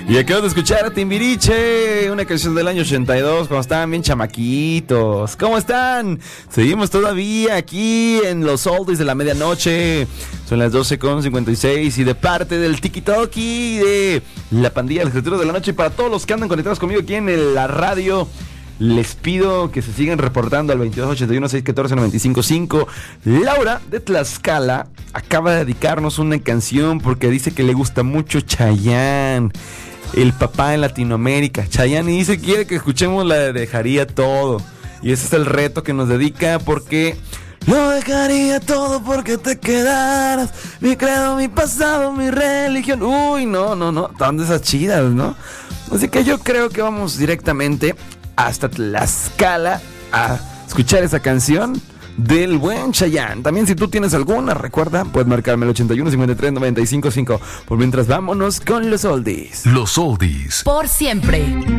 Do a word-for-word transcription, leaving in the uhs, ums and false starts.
Y acabo de escuchar a Timbiriche, una canción del año ochenta y dos, cuando estaban bien chamaquitos. ¿Cómo están? Seguimos todavía aquí en los oldies de la medianoche. Son las doce con cincuenta y seis y de parte del tiki-toki de la pandilla de las criaturas de la noche, para todos los que andan conectados conmigo aquí en el, la radio, les pido que se sigan reportando al veintidós ochenta y uno, seiscientos catorce, noventa y cinco cinco. Laura de Tlaxcala acaba de dedicarnos una canción porque dice que le gusta mucho Chayanne, el papá en Latinoamérica. Chayanne, y dice que quiere que escuchemos la de Dejaría Todo. Y ese es el reto que nos dedica, porque lo dejaría todo porque te quedaras. Mi credo, mi pasado, mi religión. Uy, no, no, no, tan de esas chidas, ¿no? Así que yo creo que vamos directamente hasta Tlaxcala a escuchar esa canción del buen Chayanne. También, si tú tienes alguna, recuerda, puedes marcarme el ochenta y uno, cincuenta y tres, noventa y cinco cinco. Por mientras, vámonos con los oldies. Los oldies por siempre.